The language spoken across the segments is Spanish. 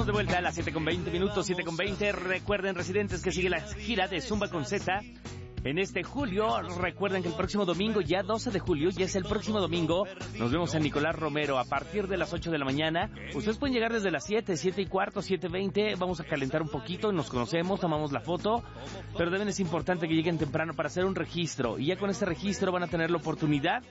de vuelta a las 7:20, 7:20. Recuerden, residentes, que sigue la gira de Zumba con Z en este julio. Recuerden que el próximo domingo, ya 12 de julio, ya es el próximo domingo, nos vemos en Nicolás Romero a partir de las 8 de la mañana. Ustedes pueden llegar desde las 7:15, 7:20. Vamos a calentar un poquito, nos conocemos, tomamos la foto, pero también es importante que lleguen temprano para hacer un registro. Y ya con este registro van a tener la oportunidad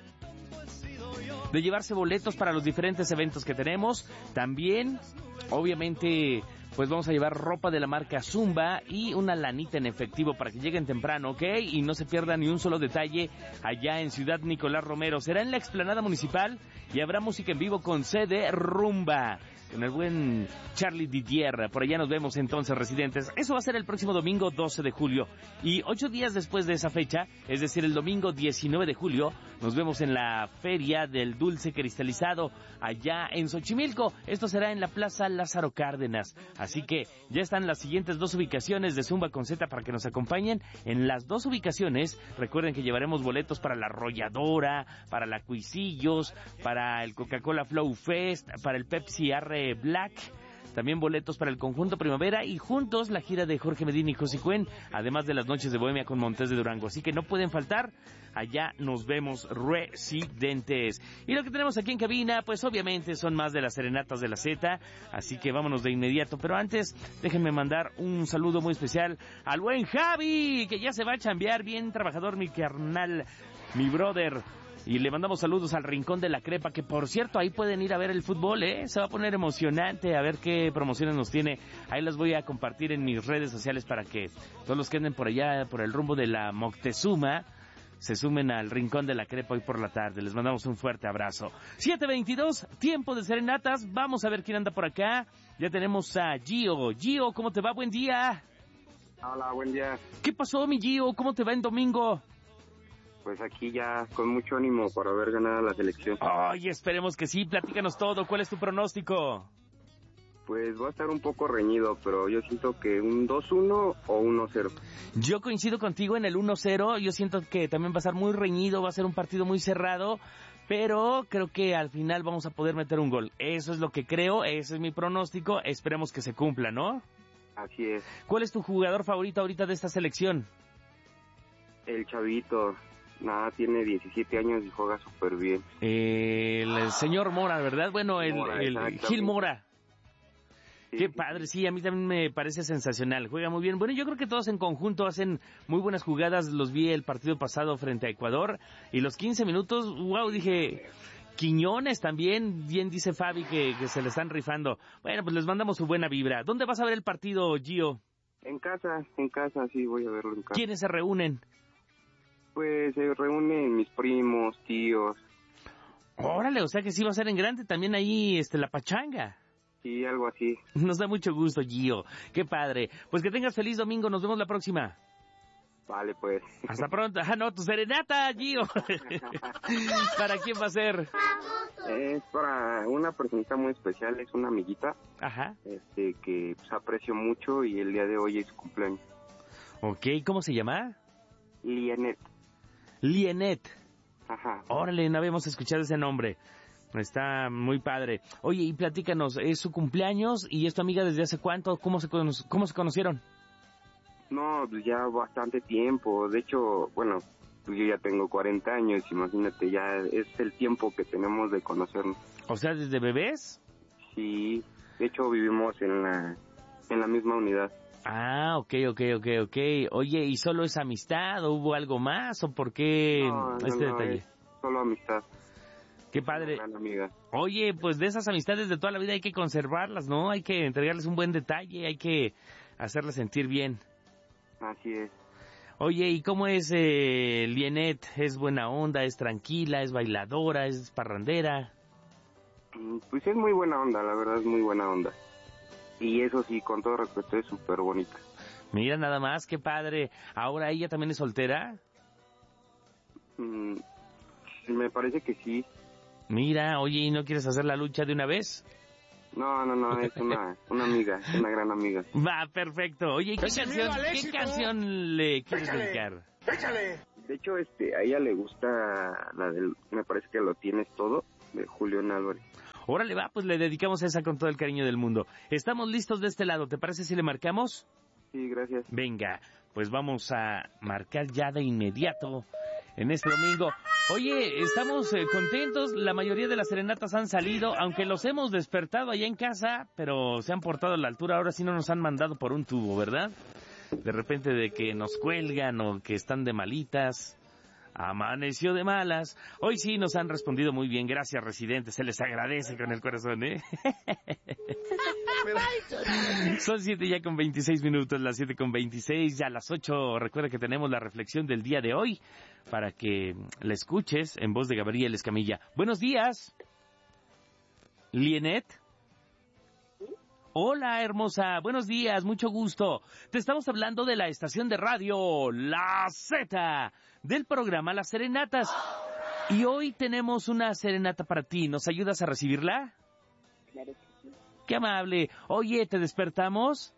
de llevarse boletos para los diferentes eventos que tenemos. También, obviamente, pues vamos a llevar ropa de la marca Zumba y una lanita en efectivo para que lleguen temprano, ¿ok? Y no se pierdan ni un solo detalle allá en Ciudad Nicolás Romero. Será en la explanada municipal y habrá música en vivo con CD Rumba, con el buen Charlie Didier. Por allá nos vemos entonces, residentes. Eso va a ser el próximo domingo 12 de julio. Y 8 días después de esa fecha, es decir, el domingo 19 de julio, nos vemos en la Feria del Dulce Cristalizado, allá en Xochimilco. Esto será en la Plaza Lázaro Cárdenas. Así que ya están las siguientes 2 ubicaciones de Zumba con Z para que nos acompañen. En las 2 ubicaciones, recuerden que llevaremos boletos para la Arrolladora, para la Cuisillos, para el Coca-Cola Flow Fest, para el Pepsi R Black, también boletos para el Conjunto Primavera y juntos la gira de Jorge Medina y José Cuen, además de las noches de Bohemia con Montes de Durango. Así que no pueden faltar, allá nos vemos, residentes. Y lo que tenemos aquí en cabina, pues obviamente son más de las serenatas de la Z, así que vámonos de inmediato. Pero antes, déjenme mandar un saludo muy especial al buen Javi, que ya se va a chambear, bien trabajador, mi carnal, mi brother. Y le mandamos saludos al Rincón de la Crepa, que por cierto, ahí pueden ir a ver el fútbol, se va a poner emocionante, a ver qué promociones nos tiene. Ahí las voy a compartir en mis redes sociales para que todos los que anden por allá, por el rumbo de la Moctezuma, se sumen al Rincón de la Crepa hoy por la tarde. Les mandamos un fuerte abrazo. 7:22, tiempo de serenatas. Vamos a ver quién anda por acá. Ya tenemos a Gio. Gio, ¿cómo te va? Buen día. Hola, buen día. ¿Qué pasó, mi Gio? ¿Cómo te va en domingo? Pues aquí ya con mucho ánimo para haber ganado la selección. Ay, esperemos que sí. Platícanos todo. ¿Cuál es tu pronóstico? Pues va a estar un poco reñido, pero yo siento que un 2-1 o 1-0. Yo coincido contigo en el 1-0. Yo siento que también va a estar muy reñido, va a ser un partido muy cerrado, pero creo que al final vamos a poder meter un gol. Eso es lo que creo, ese es mi pronóstico. Esperemos que se cumpla, ¿no? Así es. ¿Cuál es tu jugador favorito ahorita de esta selección? El chavito. Nada, tiene 17 años y juega súper bien. El señor Mora, ¿verdad? Bueno, el Gil Mora. Sí. Qué padre, sí, a mí también me parece sensacional, juega muy bien. Bueno, yo creo que todos en conjunto hacen muy buenas jugadas, los vi el partido pasado frente a Ecuador, y los 15 minutos, wow, dije, Quiñones también, bien dice Fabi que se le están rifando. Bueno, pues les mandamos su buena vibra. ¿Dónde vas a ver el partido, Gio? En casa, sí, voy a verlo en casa. ¿Quiénes se reúnen? Pues se reúnen mis primos, tíos. Órale, o sea que sí va a ser en grande también ahí la pachanga. Sí, algo así. Nos da mucho gusto, Gio. Qué padre. Pues que tengas feliz domingo, nos vemos la próxima. Vale, pues. Hasta pronto. Ah, no, tu serenata, Gio. ¿Para quién va a ser? Es para una personita muy especial, es una amiguita. Ajá. Que pues aprecio mucho y el día de hoy es su cumpleaños. Ok, ¿cómo se llama? Lienet. Ajá. Órale, no habíamos escuchado ese nombre. Está muy padre. Oye, y platícanos, es su cumpleaños y es tu amiga desde hace cuánto, ¿cómo se conocieron? No, pues ya bastante tiempo. De hecho, bueno, pues yo ya tengo 40 años, imagínate, ya es el tiempo que tenemos de conocernos. O sea, ¿desde bebés? Sí, de hecho vivimos en la misma unidad. Ah, ok. Oye, ¿y solo es amistad o hubo algo más o por qué detalle? Es solo amistad. Qué padre. Una gran amiga. Oye, pues de esas amistades de toda la vida hay que conservarlas, ¿no? Hay que entregarles un buen detalle, hay que hacerlas sentir bien. Así es. Oye, ¿y cómo es Lienet? ¿Es buena onda, es tranquila, es bailadora, es parrandera? Pues es muy buena onda, la verdad es muy buena onda. Y eso sí, con todo respeto, es súper bonita. Mira nada más, qué padre. ¿Ahora ella también es soltera? Me parece que sí. Mira, oye, ¿y no quieres hacer la lucha de una vez? No, es una amiga, una gran amiga. Va, perfecto. Oye, ¿qué canción le quieres dedicar? ¡Échale! De hecho, a ella le gusta la del, me parece que Lo Tienes Todo, de Julián Álvarez. Órale, va, pues le dedicamos esa con todo el cariño del mundo. Estamos listos de este lado, ¿te parece si le marcamos? Sí, gracias. Venga, pues vamos a marcar ya de inmediato en este domingo. Oye, estamos contentos, la mayoría de las serenatas han salido, aunque los hemos despertado allá en casa, pero se han portado a la altura, ahora sí no nos han mandado por un tubo, ¿verdad? De repente de que nos cuelgan o que están de malitas. Amaneció de malas. Hoy sí nos han respondido muy bien. Gracias, residentes. Se les agradece con el corazón, ¿eh? Son 7 ya con 26 minutos, las 7 con 26, ya a las 8. Recuerda que tenemos la reflexión del día de hoy para que la escuches en voz de Gabriel Escamilla. Buenos días. ¿Lienet? Hola, hermosa. Buenos días, mucho gusto. Te estamos hablando de la estación de radio La Z, del programa Las Serenatas. Y hoy tenemos una serenata para ti. ¿Nos ayudas a recibirla? Claro que sí. ¡Qué amable! Oye, ¿te despertamos?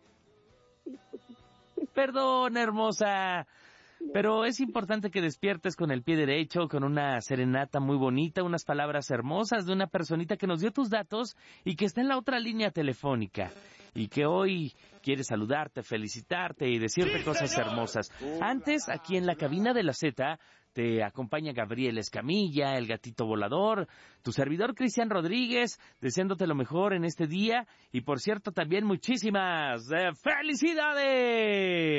Perdón, hermosa. Pero es importante que despiertes con el pie derecho, con una serenata muy bonita, unas palabras hermosas de una personita que nos dio tus datos y que está en la otra línea telefónica y que hoy quiere saludarte, felicitarte y decirte cosas hermosas. Antes, aquí en la cabina de la Z, te acompaña Gabriel Escamilla, el gatito volador, tu servidor Cristian Rodríguez, deseándote lo mejor en este día y, por cierto, también muchísimas ¡felicidades!